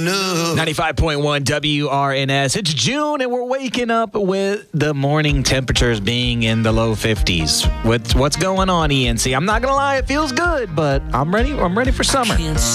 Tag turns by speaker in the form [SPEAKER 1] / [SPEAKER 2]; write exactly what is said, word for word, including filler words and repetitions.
[SPEAKER 1] enough.
[SPEAKER 2] ninety-five point one W R N S. It's June, and we're waking up with the morning temperatures being in the low fifties. With what's going on, E N C? I'm not gonna lie, it feels good, but I'm ready. I'm ready for summer.